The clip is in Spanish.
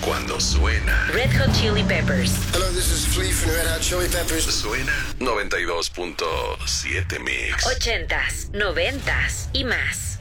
cuando suena Red Hot Chili Peppers. Hello, this is Flea from Red Hot Chili Peppers. suena 92.7 Mix. 80s, 90s y más.